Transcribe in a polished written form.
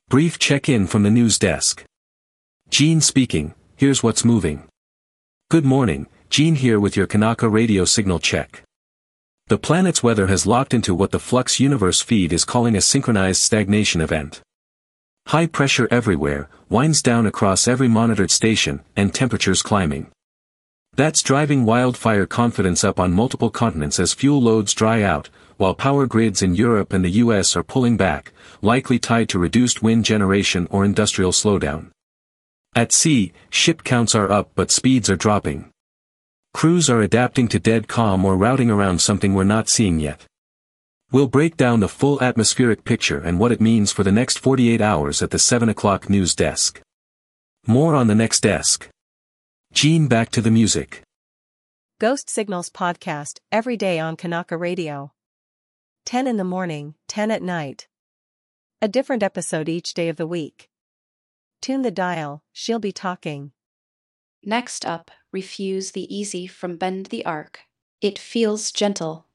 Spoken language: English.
Brief check-in from the news desk. Gene speaking, here's what's moving. Good morning, Gene here with your Kanaka radio signal check. The planet's weather has locked into what the Flux Universe feed is calling a synchronized stagnation event. High pressure everywhere, winds down across every monitored station, and temperatures climbing. That's driving wildfire confidence up on multiple continents as fuel loads dry out, while power grids in Europe and the US are pulling back, likely tied to reduced wind generation or industrial slowdown. At sea, ship counts are up but speeds are dropping. Crews are adapting to dead calm or routing around something we're not seeing yet. We'll break down the full atmospheric picture and what it means for the next 48 hours at the 7 o'clock news desk. More on the next desk. Gene, back to the music. Ghost Signals podcast, every day on Kanaka Radio. 10 in the morning, 10 at night. A different episode each day of the week. Tune the dial, she'll be talking. Next up, Refuse the Easy from Bend the Arc. It feels gentle.